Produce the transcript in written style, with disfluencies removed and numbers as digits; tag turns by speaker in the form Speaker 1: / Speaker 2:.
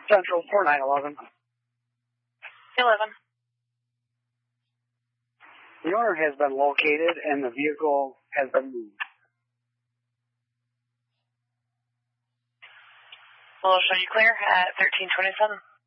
Speaker 1: Central 4911.
Speaker 2: 11.
Speaker 1: The owner has been located and the vehicle has been moved.
Speaker 2: We'll show you clear at 1327.